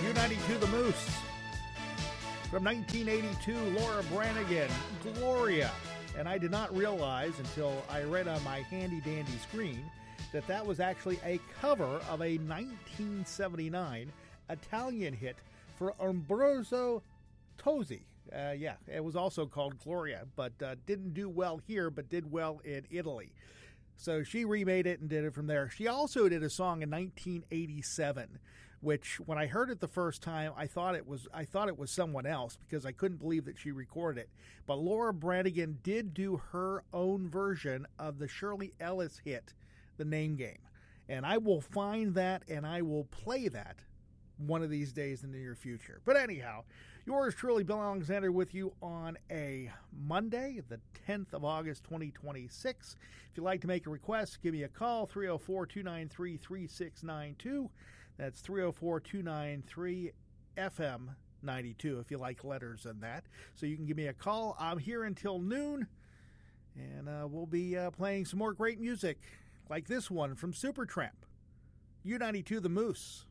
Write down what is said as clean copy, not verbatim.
U92 The Moose. From 1982, Laura Branigan, Gloria. And I did not realize until I read on my handy-dandy screen that that was actually a cover of a 1979 Italian hit for Ambrosio Tozzi. It was also called Gloria, but didn't do well here, but did well in Italy. So she remade it and did it from there. She also did a song in 1987, which when I heard it the first time, I thought it was someone else because I couldn't believe that she recorded it. But Laura Branigan did do her own version of the Shirley Ellis hit, The Name Game. And I will find that and I will play that one of these days in the near future. But anyhow, yours truly, Bill Alexander, with you on a Monday, the 10th of August, 2026. If you'd like to make a request, give me a call, 304-293-3692. That's 304-293-FM92, if you like letters and that. So you can give me a call. I'm here until noon, and we'll be playing some more great music, like this one from Supertramp, U92 The Moose.